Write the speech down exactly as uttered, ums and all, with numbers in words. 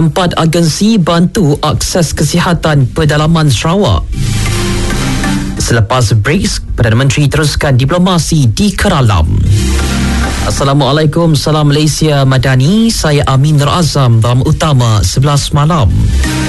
Empat agensi bantu akses kesihatan pedalaman Sarawak. Selepas break, Perdana Menteri teruskan diplomasi di Keralam. Assalamualaikum, salam Malaysia Madani. Saya Amin Nur Azam dalam Utama sebelas malam.